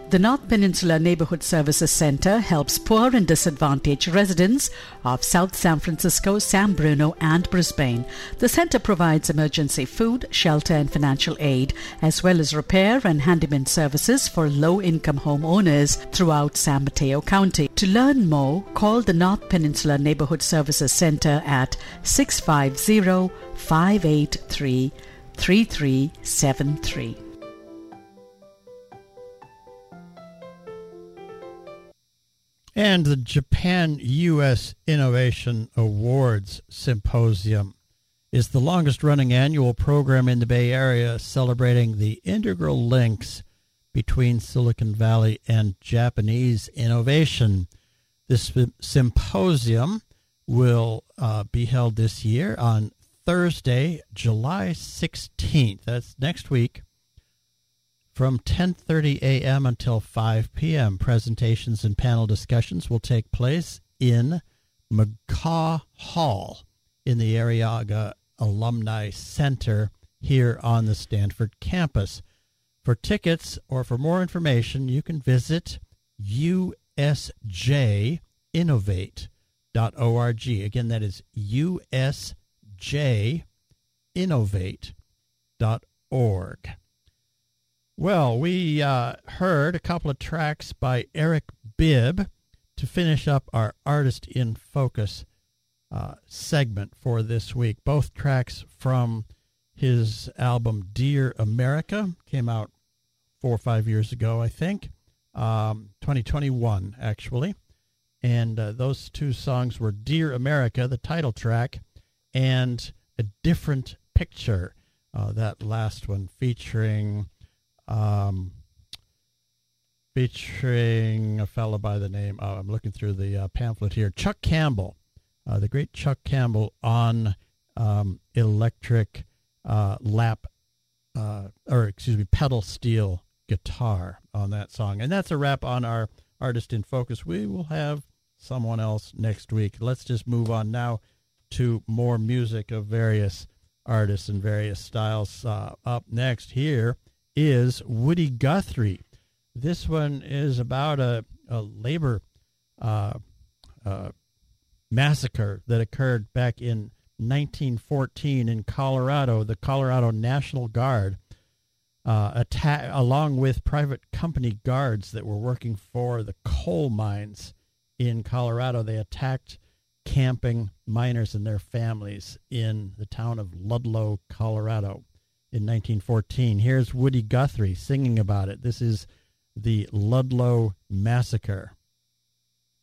The North Peninsula Neighborhood Services Center helps poor and disadvantaged residents of South San Francisco, San Bruno, and Brisbane. The center provides emergency food, shelter, and financial aid, as well as repair and handyman services for low-income homeowners throughout San Mateo County. To learn more, call the North Peninsula Neighborhood Services Center at 650-583-3373. And the Japan-U.S. Innovation Awards Symposium is the longest-running annual program in the Bay Area celebrating the integral links between Silicon Valley and Japanese innovation. This symposium will be held this year on Thursday, July 16th. That's next week. From 10:30 a.m. until 5 p.m., presentations and panel discussions will take place in McCaw Hall in the Arriaga Alumni Center here on the Stanford campus. For tickets or for more information, you can visit usjinnovate.org. Again, that is usjinnovate.org. Well, we heard a couple of tracks by Eric Bibb to finish up our Artist in Focus segment for this week. Both tracks from his album Dear America came out 4 or 5 years ago, I think, 2021 actually. And those two songs were Dear America, the title track, and A Different Picture, that last one featuring a fellow by the name, I'm looking through the pamphlet here, Chuck Campbell, the great Chuck Campbell on electric pedal steel guitar on that song. And that's a wrap on our Artist in Focus. We will have someone else next week. Let's just move on now to more music of various artists and various styles. Up next here is Woody Guthrie. This one is about a labor massacre that occurred back in 1914 in Colorado. The Colorado National Guard, along with private company guards that were working for the coal mines in Colorado, they attacked camping miners and their families in the town of Ludlow, Colorado in 1914. Here's Woody Guthrie singing about it. This is the Ludlow Massacre.